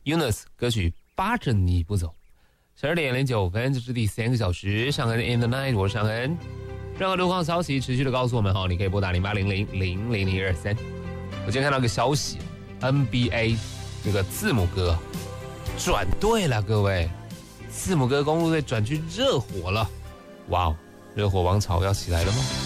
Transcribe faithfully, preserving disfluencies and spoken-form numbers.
Yunus 歌曲扒着你不走。十二点零九分，这是第三个小时，尚恩 in the night， 我是尚恩。任何路况消息持续的告诉我们哈，你可以拨打零八零零零零零二三。我今天看到一个消息 ，N B A 这个字母哥转队了，各位，字母哥公路队转去热火了，哇哦，热火王朝要起来了吗？